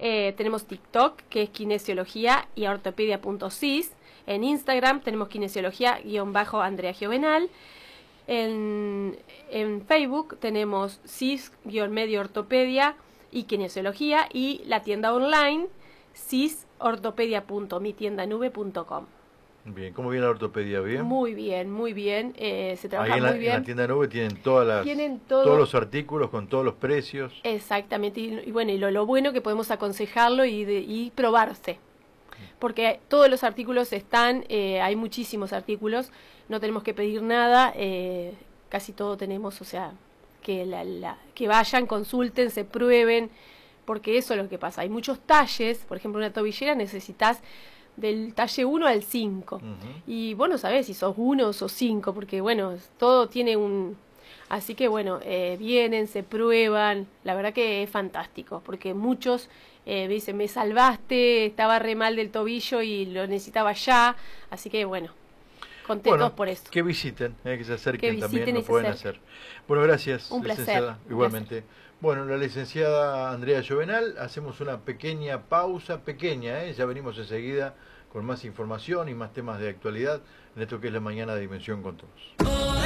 tenemos TikTok, que es kinesiología y ortopedia.cis. En Instagram tenemos kinesiología-Andrea Giovenal. En Facebook tenemos cis-medio ortopedia y kinesiología, y la tienda online cisortopedia.mitiendanube.com. Bien, ¿cómo viene la ortopedia? ¿Bien? Muy bien, muy bien. Se trabaja Ahí muy bien. En la tienda Nube tienen Todos los artículos con todos los precios. Exactamente. Y bueno, y lo bueno que podemos aconsejarlo y probarse. Porque todos los artículos están, hay muchísimos artículos, no tenemos que pedir nada, casi todo tenemos, o sea, que vayan, consulten, se prueben, porque eso es lo que pasa. Hay muchos talles, por ejemplo, una tobillera necesitas del talle 1 al 5. Y vos no sabés si sos 1 o sos 5, porque bueno, todo tiene un... Así que bueno, vienen, se prueban, la verdad que es fantástico, porque muchos me dicen, me salvaste, estaba re mal del tobillo y lo necesitaba ya, así que bueno, contentos por eso. Que visiten, que se acerquen, que también visiten lo pueden hacer. Bueno, gracias, un licenciada, placer. igualmente. Bueno, la licenciada Andrea Giovenal, hacemos una pequeña pausa, ya venimos enseguida con más información y más temas de actualidad en esto que es la mañana de Dimensión con Todos.